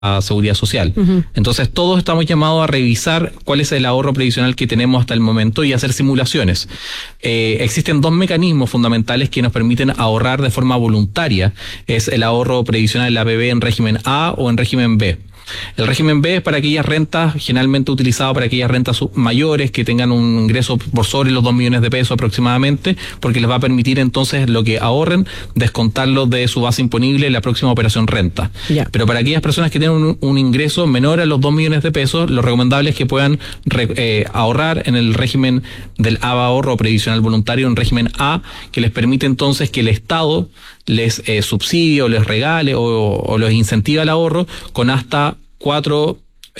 Seguridad Social. Entonces todos estamos llamados a revisar cuál es el ahorro previsional que tenemos hasta el momento y hacer simulaciones. Existen dos mecanismos fundamentales que nos permiten ahorrar de forma voluntaria. Es el ahorro previsional de la APB en régimen A o en régimen B. El régimen B es para aquellas rentas, generalmente utilizado para aquellas rentas mayores que tengan un ingreso por sobre los 2 millones de pesos aproximadamente, porque les va a permitir entonces lo que ahorren, descontarlo de su base imponible en la próxima operación renta. Pero para aquellas personas que tienen un ingreso menor a los 2 millones de pesos, lo recomendable es que puedan ahorrar en el régimen del ahorro previsional voluntario, en régimen A, que les permite entonces que el Estado les subsidie o les regale o los incentiva al ahorro con hasta 4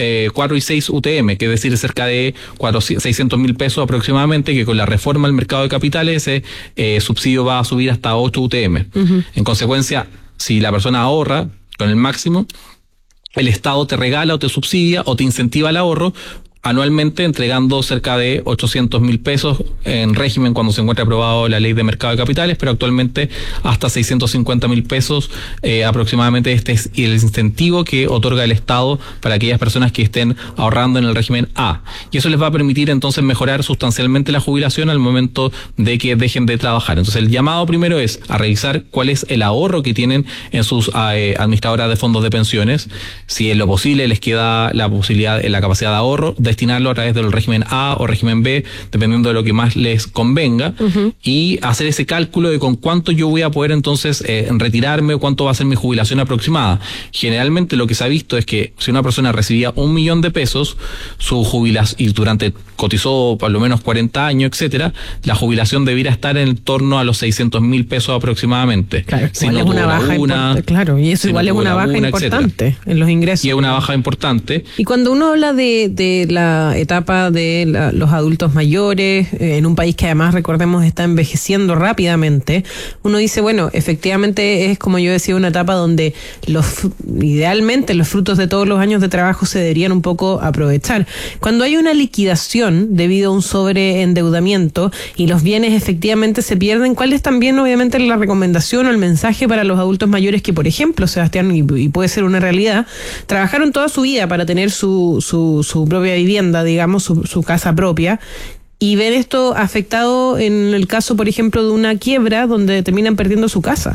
y 6 UTM, que es decir, cerca de 600.000 pesos aproximadamente, que con la reforma del mercado de capitales ese subsidio va a subir hasta 8 UTM. En consecuencia, si la persona ahorra con el máximo, el Estado te regala o te subsidia o te incentiva el ahorro anualmente, entregando cerca de 800.000 pesos en régimen cuando se encuentra aprobado la ley de mercado de capitales, pero actualmente hasta 650.000 pesos aproximadamente. Este es el incentivo que otorga el Estado para aquellas personas que estén ahorrando en el régimen A. Y eso les va a permitir entonces mejorar sustancialmente la jubilación al momento de que dejen de trabajar. Entonces el llamado primero es a revisar cuál es el ahorro que tienen en sus administradoras de fondos de pensiones. Si en lo posible les queda la posibilidad, la capacidad de ahorro, destinarlo a través del régimen A o régimen B, dependiendo de lo que más les convenga, y hacer ese cálculo de con cuánto yo voy a poder entonces retirarme o cuánto va a ser mi jubilación aproximada. Generalmente lo que se ha visto es que si una persona recibía 1 millón de pesos, su jubilación, y cotizó por lo menos 40 años, etcétera, la jubilación debiera estar en torno a los 600.000 pesos aproximadamente. Claro, si no es una baja importante, claro, y eso igual es una baja importante, etcétera, en los ingresos. Y es una baja importante. Y cuando uno habla de la etapa de los adultos mayores, en un país que además, recordemos, está envejeciendo rápidamente, uno dice, bueno, efectivamente es, como yo decía, una etapa donde idealmente los frutos de todos los años de trabajo se deberían un poco aprovechar. Cuando hay una liquidación debido a un sobreendeudamiento y los bienes efectivamente se pierden, ¿cuál es también obviamente la recomendación o el mensaje para los adultos mayores que, por ejemplo, Sebastián, y puede ser una realidad, trabajaron toda su vida para tener su propia vivienda, digamos, su casa propia, y ven esto afectado en el caso, por ejemplo, de una quiebra donde terminan perdiendo su casa?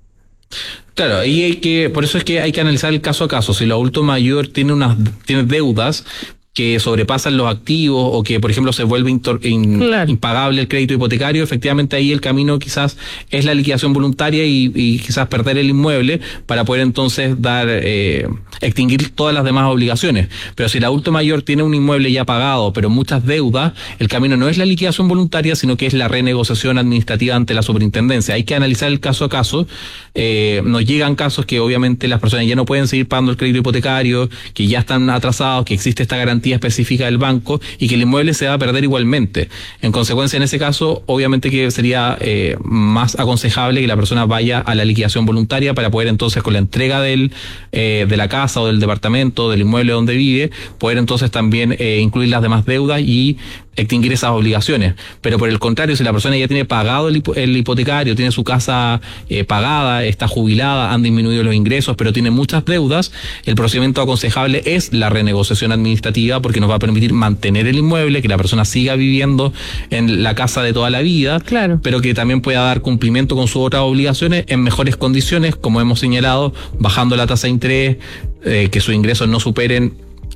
Claro, por eso es que hay que analizar el caso a caso. Si el adulto mayor tiene deudas que sobrepasan los activos o que, por ejemplo, se vuelve impagable el crédito hipotecario, efectivamente ahí el camino quizás es la liquidación voluntaria y quizás perder el inmueble para poder entonces extinguir todas las demás obligaciones. Pero si el adulto mayor tiene un inmueble ya pagado, pero muchas deudas, el camino no es la liquidación voluntaria, sino que es la renegociación administrativa ante la superintendencia. Hay que analizar el caso a caso. Nos llegan casos que obviamente las personas ya no pueden seguir pagando el crédito hipotecario, que ya están atrasados, que existe esta garantía específica del banco y que el inmueble se va a perder igualmente. En consecuencia, en ese caso, obviamente que sería más aconsejable que la persona vaya a la liquidación voluntaria para poder entonces, con la entrega de la casa o del departamento, del inmueble donde vive, poder entonces también incluir las demás deudas y extinguir esas obligaciones. Pero por el contrario, si la persona ya tiene pagado el hipotecario, tiene su casa pagada, está jubilada, han disminuido los ingresos, pero tiene muchas deudas, el procedimiento aconsejable es la renegociación administrativa, porque nos va a permitir mantener el inmueble, que la persona siga viviendo en la casa de toda la vida, claro, pero que también pueda dar cumplimiento con sus otras obligaciones en mejores condiciones, como hemos señalado, bajando la tasa de interés, que sus ingresos no superen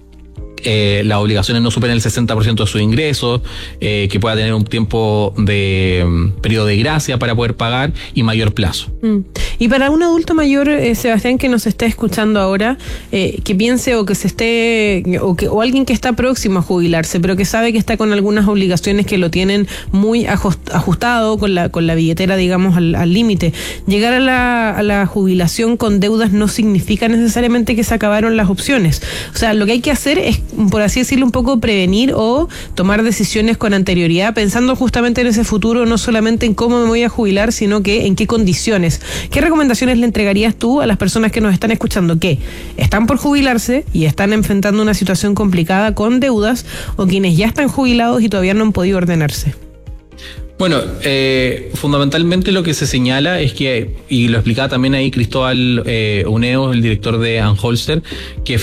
las obligaciones no superen el 60% de sus ingresos, que pueda tener un tiempo de periodo de gracia para poder pagar y mayor plazo. Y para un adulto mayor, Sebastián, que nos esté escuchando ahora, que piense o que se esté o alguien que está próximo a jubilarse, pero que sabe que está con algunas obligaciones que lo tienen muy ajustado con la billetera, digamos, al límite. Llegar a la jubilación con deudas no significa necesariamente que se acabaron las opciones. O sea, lo que hay que hacer es, por así decirlo, un poco prevenir o tomar decisiones con anterioridad, pensando justamente en ese futuro, no solamente en cómo me voy a jubilar, sino que en qué condiciones. ¿Qué recomendaciones le entregarías tú a las personas que nos están escuchando, que están por jubilarse y están enfrentando una situación complicada con deudas, o quienes ya están jubilados y todavía no han podido ordenarse? Bueno, fundamentalmente lo que se señala es que, y lo explicaba también ahí Cristóbal Uneo, el director de Anholster, que